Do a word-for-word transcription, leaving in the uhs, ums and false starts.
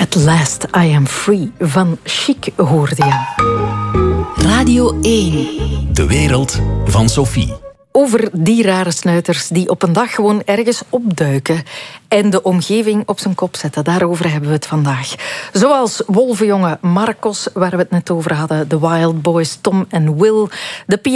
At Last I Am Free van Chic hoorde je. Radio één. De wereld van Sophie. Over die rare snuiters die op een dag gewoon ergens opduiken en de omgeving op zijn kop zetten. Daarover hebben we het vandaag. Zoals wolvenjongen Marcos, waar we het net over hadden, de Wild Boys Tom en Will, de